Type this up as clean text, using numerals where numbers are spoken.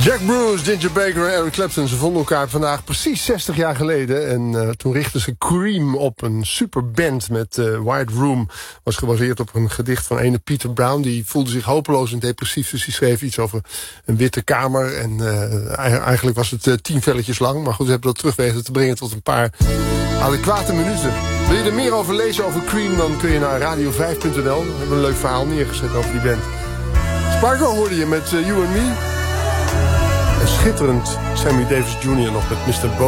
Jack Bruce, Ginger Baker en Eric Clapton, ze vonden elkaar vandaag precies 60 jaar geleden. En toen richtten ze Cream op, een superband met White Room. Was gebaseerd op een gedicht van ene Peter Brown. Die voelde zich hopeloos en depressief, dus die schreef iets over een witte kamer. En eigenlijk was het 10 velletjes lang. Maar goed, ze hebben dat terug weten te brengen tot een paar adequate minuten. Wil je er meer over lezen over Cream, dan kun je naar radio5.nl. We hebben een leuk verhaal neergezet over die band. Spargo hoorde je met You and Me. En schitterend Sammy Davis Jr. nog met Mr.